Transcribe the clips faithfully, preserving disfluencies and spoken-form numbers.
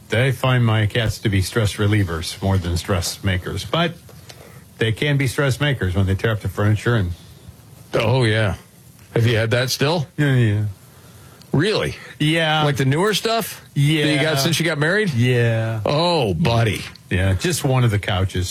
they find my cats to be stress relievers more than stress makers. But they can be stress makers when they tear up the furniture. And Oh, yeah. Have you had that still? Yeah, yeah. Really? Yeah. Like the newer stuff? Yeah. That you got since you got married? Yeah. Oh, buddy. Yeah, just one of the couches.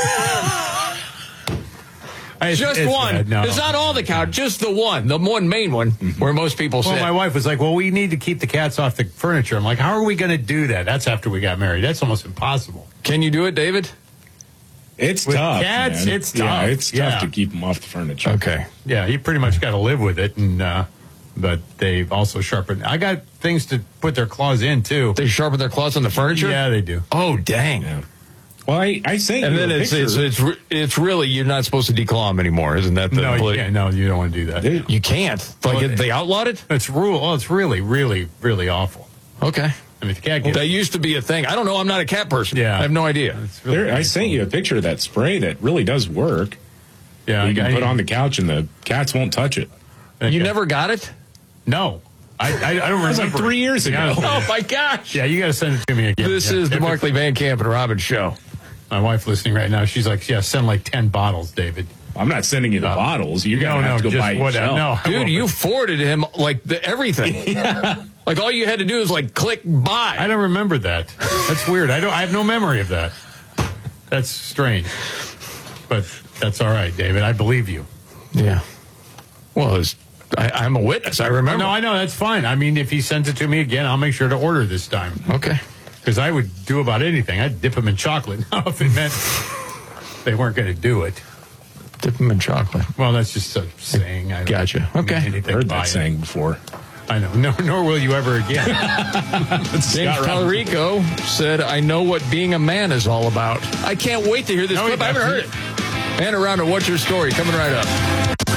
It's, just it's one. bad. No. It's not all the couch, just the one, the one main one where most people Well, sit. my wife was like, well, we need to keep the cats off the furniture. I'm like, how are we going to do that? That's after we got married. That's almost impossible. Can you do it, David? It's With tough. cats, man. it's tough. Yeah, it's tough Yeah. to keep them off the furniture. Okay. Yeah, you pretty much got to live with it. And uh, but they've also sharpened. I got things to put their claws in, too. They sharpen their claws on the furniture? Yeah, they do. Oh, dang. Yeah. Well, I, I sent And you then a it's, picture. it's it's re- it's really, you're not supposed to declaw them anymore, isn't that the No, you poli- can't. No, you don't want to do that. Dude, You can't. Like, Well, they outlawed it? It's rule. Oh, it's really, really, really awful. Okay. I mean, if the cat gets That used to be a thing. I don't know. I'm not a cat person. Yeah. I have no idea. it's really there, I sent you a picture of that spray that really does work. Yeah, You I- can I- put on the couch and the cats won't touch it. You Okay. never got it? No, I, I, I don't remember. That was like three years ago. Yeah, Oh, my gosh. yeah, you got to send it to me again. This Yeah. is the If Markley Van Camp and Robbins show. My wife listening right now. She's like, yeah, send like ten bottles, David. I'm not sending you the Uh, bottles. You're no, going to no, have to go just buy it whatever. yourself. No, I Dude, won't. you forwarded him, like, the, everything. Like, all you had to do is, like, click buy. I don't remember that. That's weird. I don't. I have no memory of that. That's strange. But that's all right, David. I believe you. Yeah. Well, it's, I, I'm a witness. I remember. No, I know. That's fine. I mean, if he sends it to me again, I'll make sure to order this time. Okay. Because I would do about anything. I'd dip them in chocolate. Now, if it meant they weren't going to do it. Dip them in chocolate. Well, that's just a saying. I don't Gotcha. mean Okay. anything Heard by that it. saying before. I know. No, nor will you ever again. James Scott Robinson. Talarico said, I know what being a man is all about. I can't wait to hear this No, clip. he I haven't heard doesn't. it. And around to What's Your Story? Coming right up.